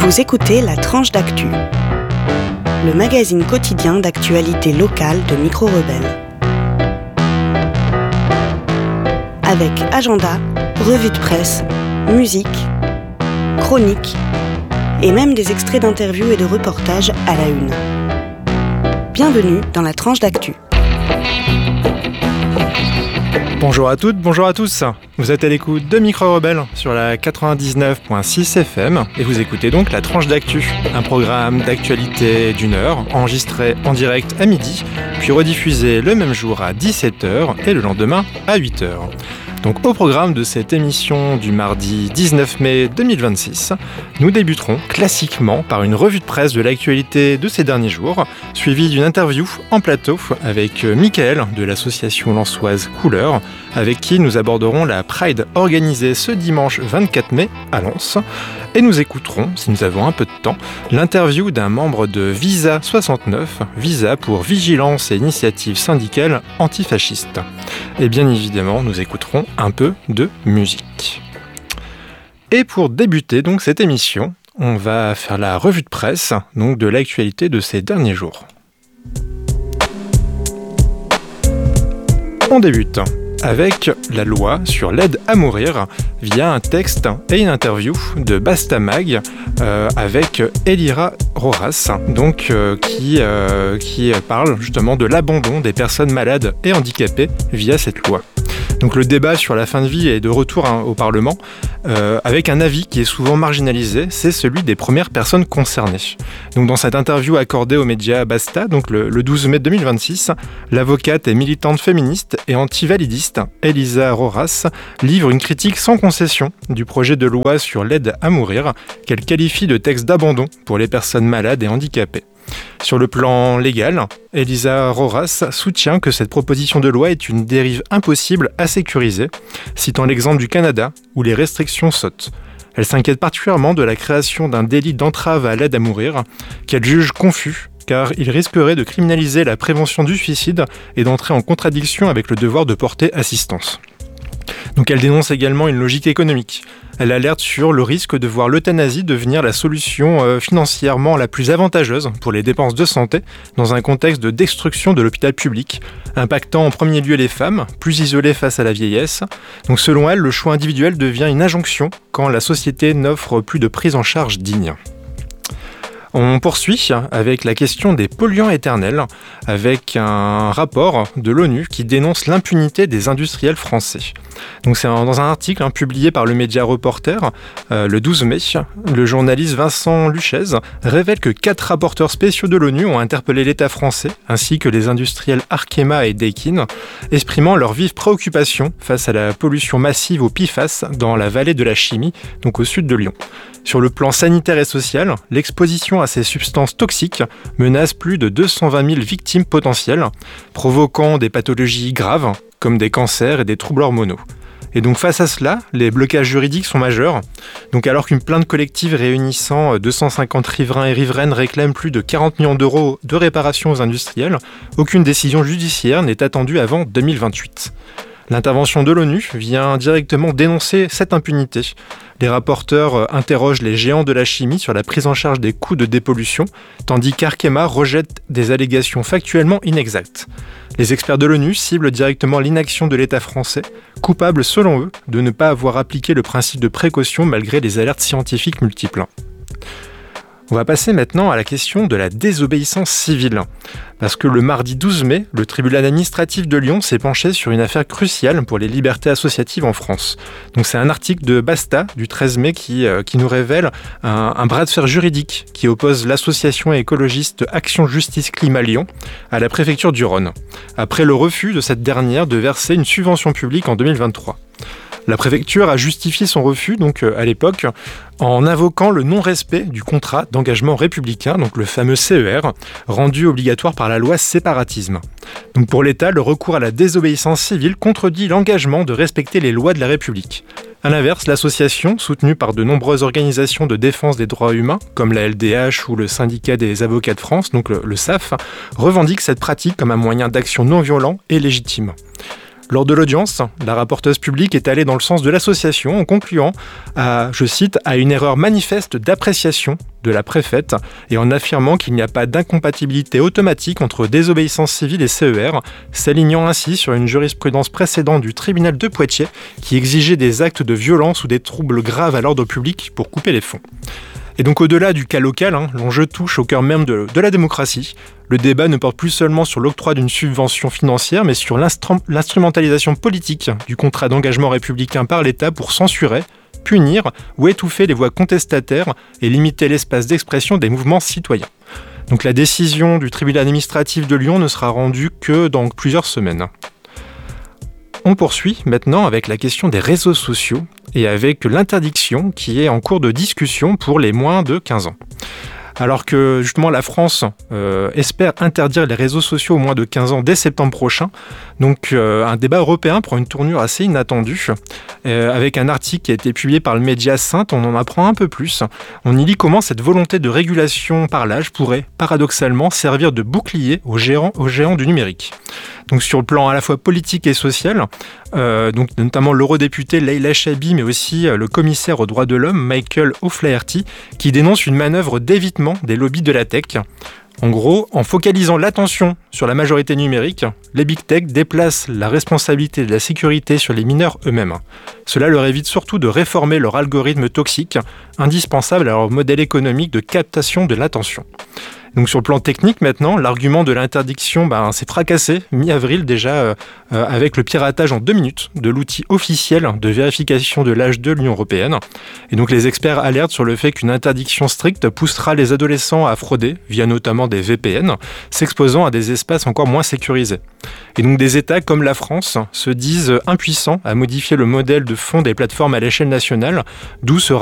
Vous écoutez La Tranche d'Actu, le magazine quotidien d'actualité locale de Micro Rebelle. Avec agenda, revue de presse, musique, chroniques et même des extraits d'interviews et de reportages à la une. Bienvenue dans La Tranche d'Actu. Bonjour à toutes, bonjour à tous. Vous êtes à l'écoute de Micro Rebelle sur la 99.6 FM et vous écoutez donc La Tranche d'Actu, un programme d'actualité d'une heure, enregistré en direct à midi, puis rediffusé le même jour à 17h et le lendemain à 8h. Donc au programme de cette émission du mardi 19 mai 2026, nous débuterons classiquement par une revue de presse de l'actualité de ces derniers jours, suivie d'une interview en plateau avec Mickaël de l'association lensoise Couleur, avec qui nous aborderons la Pride organisée ce dimanche 24 mai à Lens. Et nous écouterons, si nous avons un peu de temps, l'interview d'un membre de Visa 69, Visa pour Vigilance et Initiative Syndicale Antifasciste. Et bien évidemment, nous écouterons un peu de musique. Et pour débuter donc cette émission, on va faire la revue de presse donc de l'actualité de ces derniers jours. On débute avec la loi sur l'aide à mourir via un texte et une interview de Basta Mag avec Elira Roras, donc qui parle justement de l'abandon des personnes malades et handicapées via cette loi. Donc le débat sur la fin de vie est de retour au Parlement avec un avis qui est souvent marginalisé, c'est celui des premières personnes concernées. Donc dans cette interview accordée aux médias Basta, donc le 12 mai 2026, l'avocate et militante féministe et antivalidiste Elisa Roras livre une critique sans concession du projet de loi sur l'aide à mourir qu'elle qualifie de texte d'abandon pour les personnes malades et handicapées. Sur le plan légal, Elisa Roras soutient que cette proposition de loi est une dérive impossible à sécuriser, citant l'exemple du Canada où les restrictions sautent. Elle s'inquiète particulièrement de la création d'un délit d'entrave à l'aide à mourir, qu'elle juge confus, car il risquerait de criminaliser la prévention du suicide et d'entrer en contradiction avec le devoir de porter assistance. Donc elle dénonce également une logique économique. Elle alerte sur le risque de voir l'euthanasie devenir la solution financièrement la plus avantageuse pour les dépenses de santé dans un contexte de destruction de l'hôpital public, impactant en premier lieu les femmes, plus isolées face à la vieillesse. Donc selon elle, le choix individuel devient une injonction quand la société n'offre plus de prise en charge digne. On poursuit avec la question des polluants éternels, avec un rapport de l'ONU qui dénonce l'impunité des industriels français. Donc c'est dans un article publié par le média Reporter le 12 mai, le journaliste Vincent Luchez révèle que 4 rapporteurs spéciaux de l'ONU ont interpellé l'État français, ainsi que les industriels Arkema et Daikin, exprimant leur vive préoccupation face à la pollution massive au PFAS dans la vallée de la Chimie, donc au sud de Lyon. Sur le plan sanitaire et social, l'exposition à ces substances toxiques menace plus de 220 000 victimes potentielles, provoquant des pathologies graves comme des cancers et des troubles hormonaux. Et donc face à cela, les blocages juridiques sont majeurs. Donc alors qu'une plainte collective réunissant 250 riverains et riveraines réclame plus de 40 millions d'euros de réparation aux industriels, aucune décision judiciaire n'est attendue avant 2028. L'intervention de l'ONU vient directement dénoncer cette impunité. Les rapporteurs interrogent les géants de la chimie sur la prise en charge des coûts de dépollution, tandis qu'Arkema rejette des allégations factuellement inexactes. Les experts de l'ONU ciblent directement l'inaction de l'État français, coupable selon eux de ne pas avoir appliqué le principe de précaution malgré les alertes scientifiques multiples. On va passer maintenant à la question de la désobéissance civile. Parce que le mardi 12 mai, le tribunal administratif de Lyon s'est penché sur une affaire cruciale pour les libertés associatives en France. Donc c'est un article de Basta du 13 mai qui nous révèle un bras de fer juridique qui oppose l'association écologiste Action Justice Climat Lyon à la préfecture du Rhône, après le refus de cette dernière de verser une subvention publique en 2023. La préfecture a justifié son refus, donc à l'époque, en invoquant le non-respect du contrat d'engagement républicain, donc le fameux CER, rendu obligatoire par la loi séparatisme. Donc pour l'État, le recours à la désobéissance civile contredit l'engagement de respecter les lois de la République. A l'inverse, l'association, soutenue par de nombreuses organisations de défense des droits humains, comme la LDH ou le syndicat des avocats de France, donc le SAF, revendique cette pratique comme un moyen d'action non violent et légitime. Lors de l'audience, la rapporteuse publique est allée dans le sens de l'association en concluant à, je cite, à une erreur manifeste d'appréciation de la préfète et en affirmant qu'il n'y a pas d'incompatibilité automatique entre désobéissance civile et CER, s'alignant ainsi sur une jurisprudence précédente du tribunal de Poitiers qui exigeait des actes de violence ou des troubles graves à l'ordre public pour couper les fonds. Et donc au-delà du cas local, l'enjeu touche au cœur même de la démocratie. Le débat ne porte plus seulement sur l'octroi d'une subvention financière, mais sur l'instrumentalisation politique du contrat d'engagement républicain par l'État pour censurer, punir ou étouffer les voix contestataires et limiter l'espace d'expression des mouvements citoyens. Donc la décision du tribunal administratif de Lyon ne sera rendue que dans plusieurs semaines. On poursuit maintenant avec la question des réseaux sociaux et avec l'interdiction qui est en cours de discussion pour les moins de 15 ans. Alors que justement la France espère interdire les réseaux sociaux aux moins de 15 ans dès septembre prochain, donc un débat européen prend une tournure assez inattendue. Avec un article qui a été publié par le média Sainte, on en apprend un peu plus. On y lit comment cette volonté de régulation par l'âge pourrait paradoxalement servir de bouclier aux géants du numérique. Donc sur le plan à la fois politique et social, donc notamment l'eurodéputé Leila Chaibi, mais aussi le commissaire aux droits de l'homme Michael O'Flaherty, qui dénonce une manœuvre d'évitement des lobbies de la tech. En gros, en focalisant l'attention sur la majorité numérique, les big tech déplacent la responsabilité de la sécurité sur les mineurs eux-mêmes. Cela leur évite surtout de réformer leur algorithme toxique, indispensable à leur modèle économique de captation de l'attention. Donc sur le plan technique maintenant, l'argument de l'interdiction s'est fracassé mi-avril déjà avec le piratage en 2 minutes de l'outil officiel de vérification de l'âge de l'Union européenne. Et donc les experts alertent sur le fait qu'une interdiction stricte poussera les adolescents à frauder via notamment des VPN, s'exposant à des espaces encore moins sécurisés. Et donc des États comme la France se disent impuissants à modifier le modèle de fond des plateformes à l'échelle nationale, d'où ce